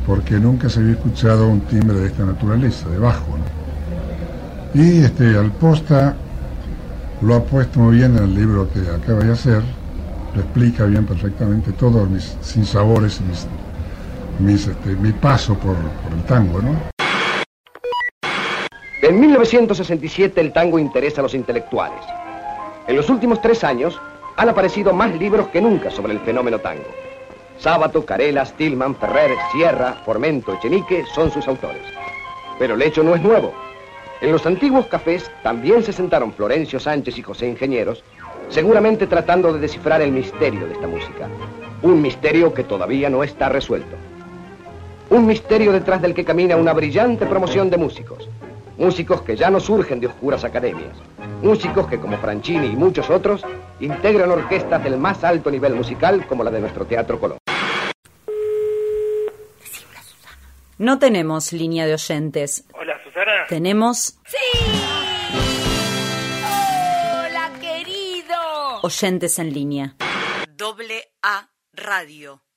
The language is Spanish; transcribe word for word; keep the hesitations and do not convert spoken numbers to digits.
porque nunca se había escuchado un timbre de esta naturaleza, de bajo, ¿no? Y este, Alposta lo ha puesto muy bien en el libro que acaba de hacer, lo explica bien perfectamente todos mis sinsabores, mis, mis, este, mi paso por, por el tango, ¿no? En mil novecientos sesenta y siete el tango interesa a los intelectuales. En los últimos tres años han aparecido más libros que nunca sobre el fenómeno tango. Sábato, Carela, Stillman, Ferrer, Sierra, Formento, Echenique son sus autores. Pero el hecho no es nuevo. En los antiguos cafés también se sentaron Florencio Sánchez y José Ingenieros, seguramente tratando de descifrar el misterio de esta música. Un misterio que todavía no está resuelto. Un misterio detrás del que camina una brillante promoción de músicos. Músicos que ya no surgen de oscuras academias. Músicos que, como Franchini y muchos otros, integran orquestas del más alto nivel musical como la de nuestro Teatro Colón. No tenemos línea de oyentes. Hola, Susana. Tenemos... ¡Sí! ¡Hola, querido! Oyentes en línea. Doble A Radio.